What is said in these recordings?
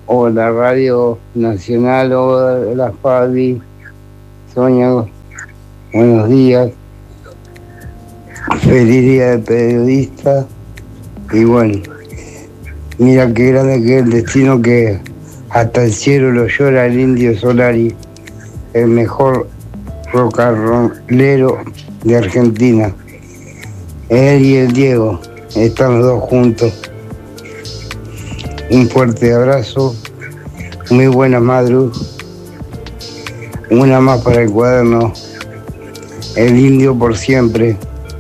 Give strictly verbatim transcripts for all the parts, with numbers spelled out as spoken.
o la Radio Nacional o la Fabi. Sonia, buenos días. Feliz día de periodista. Y bueno, mira qué grande que es el destino, que hasta el cielo lo llora el Indio Solari, el mejor rock and rollero de Argentina. Él y el Diego están los dos juntos. Un fuerte abrazo, muy buena madru, una más para el cuaderno. El Indio por siempre.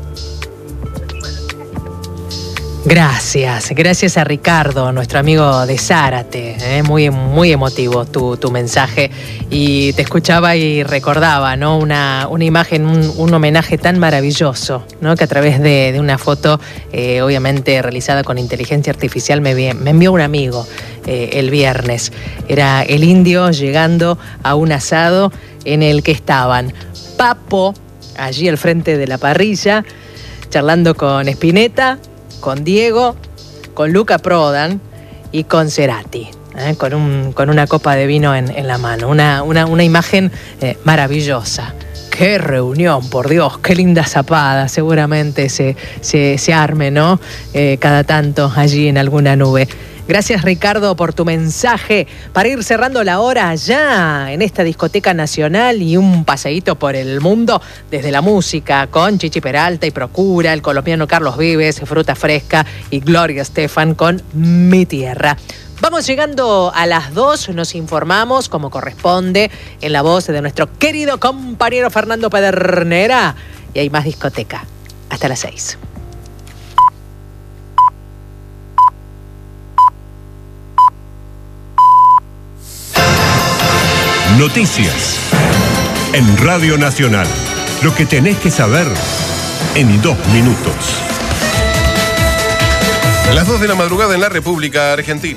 Gracias, gracias a Ricardo, nuestro amigo de Zárate, ¿eh? muy, muy emotivo tu, tu mensaje, y te escuchaba y recordaba, ¿no? una, una imagen, un, un homenaje tan maravilloso, ¿no? Que a través de, de una foto, eh, obviamente realizada con inteligencia artificial, me, me envió un amigo eh, el viernes. Era el Indio llegando a un asado en el que estaban Papo, allí al frente de la parrilla, charlando con Spinetta, con Diego, con Luca Prodan y con Cerati, ¿eh? con, un, con una copa de vino en, en la mano. Una, una, una imagen eh, maravillosa. ¡Qué reunión, por Dios! ¡Qué linda zapada! Seguramente se, se, se arme, ¿no? Eh, cada tanto allí en alguna nube. Gracias, Ricardo, por tu mensaje. Para ir cerrando la hora allá en esta discoteca nacional y un paseíto por el mundo desde la música con Chichi Peralta y Procura, el colombiano Carlos Vives, Fruta Fresca y Gloria Estefan con Mi Tierra. Vamos llegando a las dos, nos informamos como corresponde en la voz de nuestro querido compañero Fernando Pedernera, y hay más discoteca. Hasta las seis. Noticias en Radio Nacional. Lo que tenés que saber en dos minutos. Las dos de la madrugada en la República Argentina.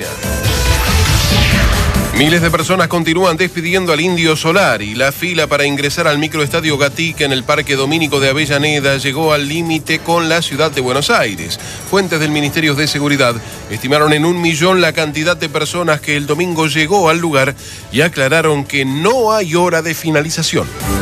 Miles de personas continúan despidiendo al Indio Solari. La fila para ingresar al microestadio Gatica en el Parque Domínico de Avellaneda llegó al límite con la ciudad de Buenos Aires. Fuentes del Ministerio de Seguridad estimaron en un millón la cantidad de personas que el domingo llegó al lugar y aclararon que no hay hora de finalización.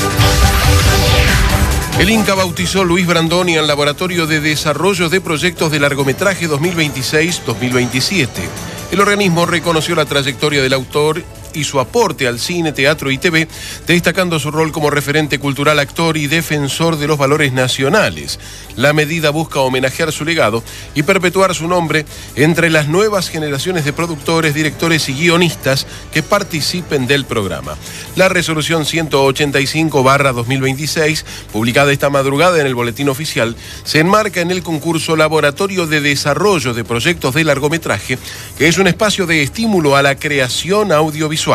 El Inca bautizó Luis Brandoni al Laboratorio de Desarrollo de Proyectos de Largometraje dos mil veintiséis dos mil veintisiete. El organismo reconoció la trayectoria del autor y su aporte al cine, teatro y T V, destacando su rol como referente cultural, actor y defensor de los valores nacionales. La medida busca homenajear su legado y perpetuar su nombre entre las nuevas generaciones de productores, directores y guionistas que participen del programa. La resolución ciento ochenta y cinco barra dos mil veintiséis, publicada esta madrugada en el Boletín Oficial, se enmarca en el concurso Laboratorio de Desarrollo de Proyectos de Largometraje, que es un espacio de estímulo a la creación audiovisual.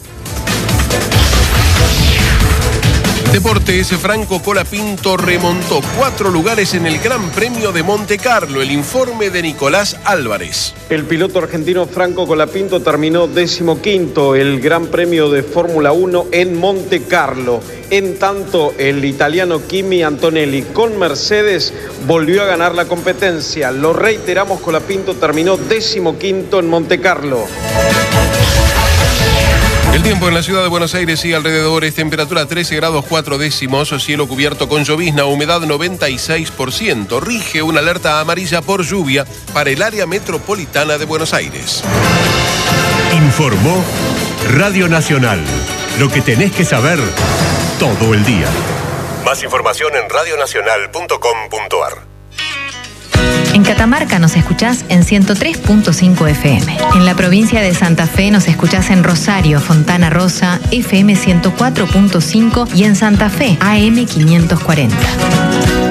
Deportes, Franco Colapinto remontó cuatro lugares en el Gran Premio de Monte Carlo. El informe de Nicolás Álvarez. El piloto argentino Franco Colapinto terminó decimoquinto el Gran Premio de Fórmula uno en Monte Carlo. En tanto, el italiano Kimi Antonelli con Mercedes volvió a ganar la competencia. Lo reiteramos, Colapinto terminó decimoquinto en Monte Carlo. El tiempo en la ciudad de Buenos Aires y alrededores, temperatura trece grados cuatro décimos, cielo cubierto con llovizna, humedad noventa y seis por ciento. Rige una alerta amarilla por lluvia para el área metropolitana de Buenos Aires. Informó Radio Nacional. Lo que tenés que saber todo el día. Más información en radio nacional punto com punto ar. En Catamarca nos escuchás en ciento tres punto cinco F M. En la provincia de Santa Fe nos escuchás en Rosario, Fontana Rosa, F M ciento cuatro punto cinco y en Santa Fe, A M quinientos cuarenta.